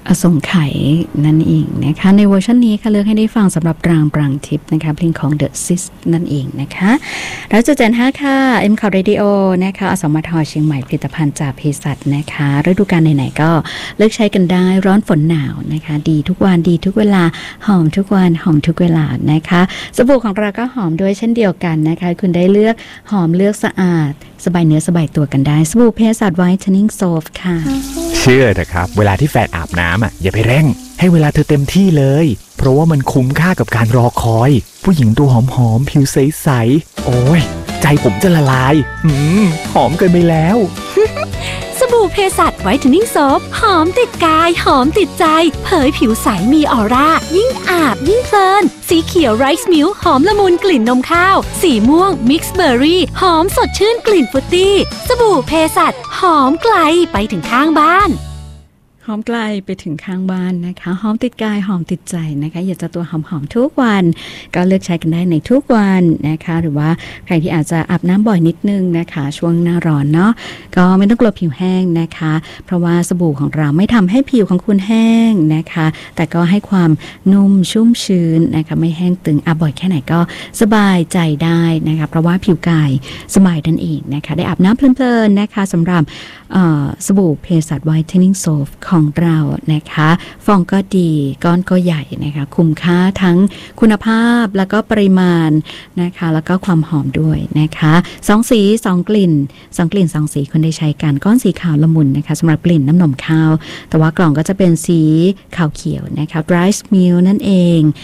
อสงไขยนั่นเองนะคะในเวอร์ชันนี้ค่ะเลือกให้ได้ฟังสำหรับปรางทิพย์นะคะเพลงของ The Sis นั่นเองนะคะแล้วจุด75ค่ะ M Cloud Radio นะคะอสมทเชียงใหม่ผลิตภัณฑ์จากเภสัชนะคะฤดูกาลไหนๆก็เลือกใช้กันได้ร้อนฝนหนาวนะคะดีทุกวันดีทุกเวลาหอมทุกวันหอมทุกเวลานะคะสบู่ของเราก็หอมด้วยเช่นเดียวกันนะคะคุณได้เลือกหอมเลือกสะอาดสบายเนื้อสบายตัวกันได้สบู่เภสัช Whitening Soap ค่ะเชื่อนะครับเวลาที่แฟนอาบน้ำอย่าไปเร่งให้เวลาเธอเต็มที่เลยเพราะว่ามันคุ้มค่ากับการรอคอยผู้หญิงตัวหอมๆผิวใสๆโอ้ยใจผมจะละลายหอมเกินไปแล้วสบู่เภสัชไวท์เทนนิ่งโซฟหอมติดกายหอมติดใจเผยผิวใสมีออร่ายิ่งอาบยิ่งเพลินสีเขียวไรซ์มิลค์หอมละมุนกลิ่นนมข้าวสีม่วงมิกซ์เบอร์รี่หอมสดชื่นกลิ่นฟรุตตี้สบู่เภสัชหอมไกลไปถึงข้างบ้านหอมไกลไปถึงข้างบ้านนะคะหอมติดกายหอมติดใจนะคะอยากจะตัวหอมๆทุกวันก็เลือกใช้กันได้ในทุกวันนะคะหรือว่าใครที่อาจจะอาบน้ำบ่อยนิดนึงนะคะช่วงหน้าร้อนเนาะก็ไม่ต้องกลัวผิวแห้งนะคะเพราะว่าสบู่ของเราไม่ทำให้ผิวของคุณแห้งนะคะแต่ก็ให้ความนุ่มชุ่มชื้นนะคะไม่แห้งตึงอาบบ่อยแค่ไหนก็สบายใจได้นะคะเพราะว่าผิวกายสบายนั่นเองนะคะได้อาบน้ำเพลินๆนะคะสำหรับสบู่เภสัช Whitening Soap ของเรานะคะฟองก็ดีก้อนก็ใหญ่นะคะคุ้มค่าทั้งคุณภาพแล้วก็ปริมาณนะคะแล้วก็ความหอมด้วยนะคะ2สี2กลิ่น2กลิ่น2สีคนได้ใช้กันก้อนสีขาวละมุนนะคะสำหรับกลิ่นน้ำนมข้าวแต่ว่ากล่องก็จะเป็นสีขาวเขียวนะคะ Rice Milk นั่นเอง